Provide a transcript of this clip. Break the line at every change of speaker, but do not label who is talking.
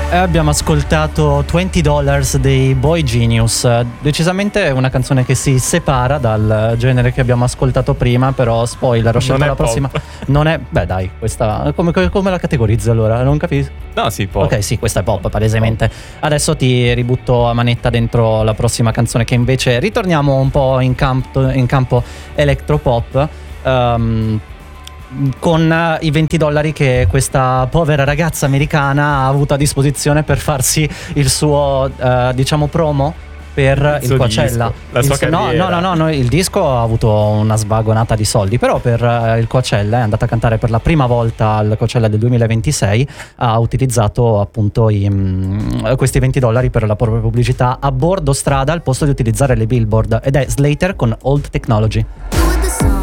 Abbiamo ascoltato $20 dei Boy Genius, decisamente una canzone che si separa dal genere che abbiamo ascoltato prima, però spoiler, ho scelto la prossima. Non è, beh dai, questa come la categorizzi allora? Non capisco.
No, sì, pop.
Ok, sì, questa è pop palesemente. Adesso ti ributto a manetta dentro la prossima canzone, che invece ritorniamo un po' in campo electropop. Con i $20 che questa povera ragazza americana ha avuto a disposizione per farsi il suo diciamo promo per il Coachella.
La sua carriera.
No, il disco ha avuto una svagonata di soldi, però per il Coachella è andata a cantare per la prima volta al Coachella del 2026, ha utilizzato appunto questi $20 per la propria pubblicità a bordo strada al posto di utilizzare le billboard, ed è Slater con Old Technology.